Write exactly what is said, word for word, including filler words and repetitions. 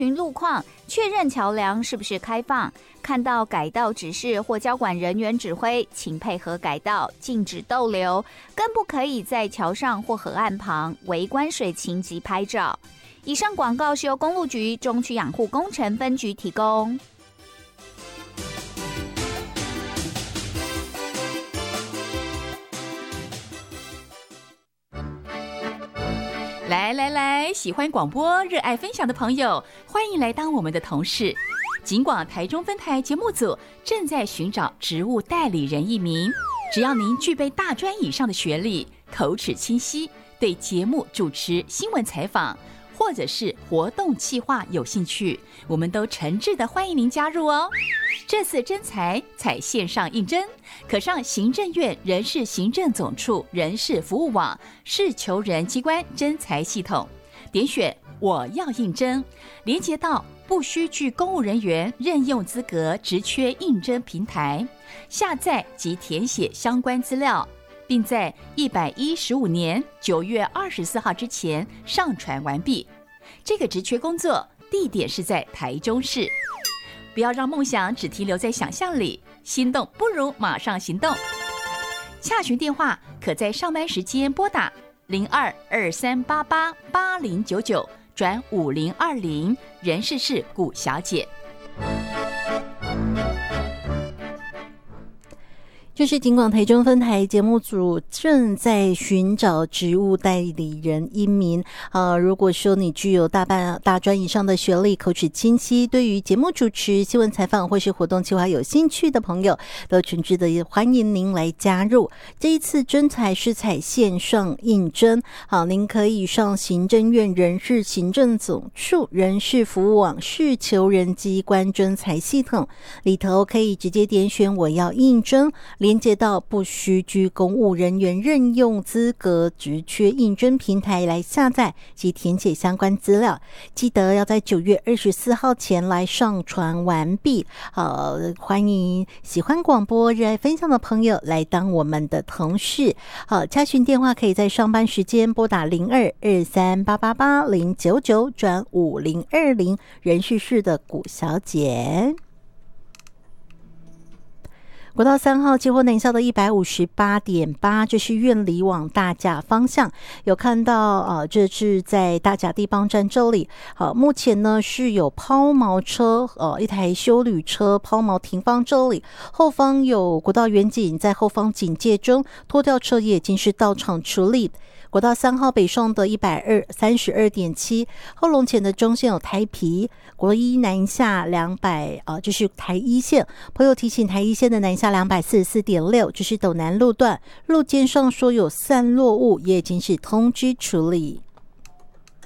巡路况，确认桥梁是不是开放。看到改道指示或交管人员指挥，请配合改道，禁止逗留，更不可以在桥上或河岸旁围观水情及拍照。以上广告是由公路局中区养护工程分局提供。 来来来，喜欢广播、热爱分享的朋友，欢迎来当我们的同事。警广台中分台节目组正在寻找职务代理人一名，只要您具备大专以上的学历，口齿清晰，对节目主持、新闻采访或者是活动企划有兴趣，我们都诚挚的欢迎您加入哦。这次征才采线上应征，可上行政院人事行政总处人事服务网事求人机关征才系统，点选我要应征，连接到不需具公务人员任用资格职缺应征平台，下载及填写相关资料，并在一百一十五年九月二十四号之前上传完毕。这个职缺工作地点是在台中市。不要让梦想只停留在想象里，心动不如马上行动。洽询电话可在上班时间拨打零二二三八八八零九九转五零二零，人事是古小姐。 这是警广台中分台节目组正在寻找职务代理人一名。呃，如果说你具有大半大专以上的学历，口齿清晰，对于节目主持、新闻采访或是活动企划有兴趣的朋友，都诚挚的欢迎您来加入。这一次征才是采线上应征，好，您可以上行政院人事行政总处人事服务网事求人机关征才系统里头，可以直接点选我要应征，连接到不需居公务人员任用资格职缺应征平台来下载及填写相关资料，记得要在九月二十四号前来上传完毕。好，欢迎喜欢广播、热爱分享的朋友来当我们的同事。好，洽询电话可以在上班时间拨打零二二三八八八零九九转五零二零，人事室的古小姐。国道三号接获南校的 一百五十八点八， 这是院里往大甲方向，有看到呃，这是在大甲地方站这里。好，目前呢是有抛锚车，呃，一台休旅车抛锚停放这里，后方有国道员警在后方警戒中，拖吊车也已经是到场处理。国道三号北上的 一百三十二点七， 后龙前的中线有台皮，国一南下两百，呃，就是台一线。朋友提醒，台一线的南下两百四十四点六，这是斗南路段，路肩上说有散落物，也已经是通知处理。